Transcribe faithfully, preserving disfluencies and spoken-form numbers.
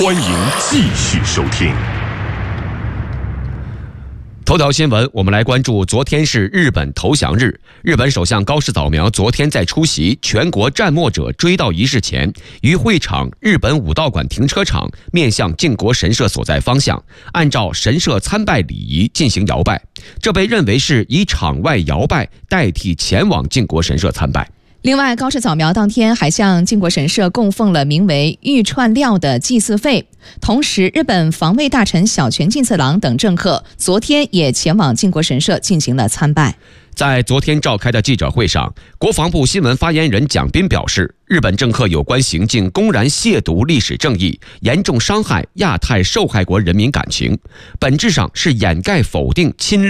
欢迎继续收听。 头条新闻，我们来关注，昨天是日本投降日。日本首相高市早苗昨天在出席全国战没者追悼仪式前，于会场日本武道馆停车场面向靖国神社所在方向，按照神社参拜礼仪进行摇拜。这被认为是以场外摇拜代替前往靖国神社参拜。 另外，高市早苗当天还向靖国神社供奉了名为玉串料的祭祀费。同时，日本防卫大臣小泉进次郎等政客昨天也前往靖国神社进行了参拜。 在昨天召开的记者会上，国防部新闻发言人蒋斌表示，日本政客有关行径公然亵渎历史正义，严重伤害亚太受害国人民感情，本质上是掩盖否定侵略